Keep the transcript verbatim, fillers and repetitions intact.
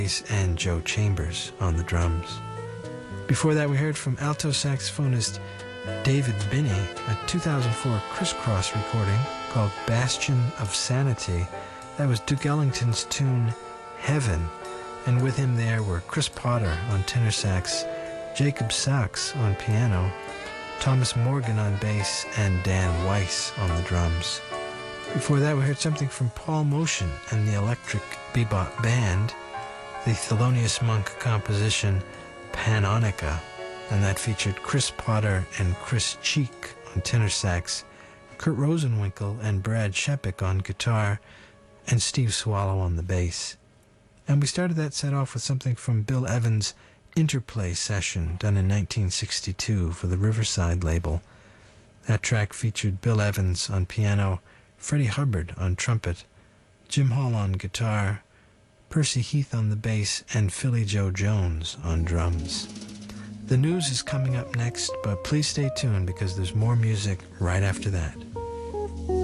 and Joe Chambers on the drums. Before that, we heard from alto saxophonist David Binney, a two thousand four Crisscross recording called Bastion of Sanity. That was Duke Ellington's tune Heaven, and with him there were Chris Potter on tenor sax, Jacob Sachs on piano, Thomas Morgan on bass, and Dan Weiss on the drums. Before that, we heard something from Paul Motion and the Electric Bebop Band, the Thelonious Monk composition Panonica, and that featured Chris Potter and Chris Cheek on tenor sax, Kurt Rosenwinkel and Brad Shepik on guitar, and Steve Swallow on the bass. And we started that set off with something from Bill Evans' Interplay session done in nineteen sixty-two for the Riverside label. That track featured Bill Evans on piano, Freddie Hubbard on trumpet, Jim Hall on guitar, Percy Heath on the bass, and Philly Joe Jones on drums. The news is coming up next, but please stay tuned because there's more music right after that.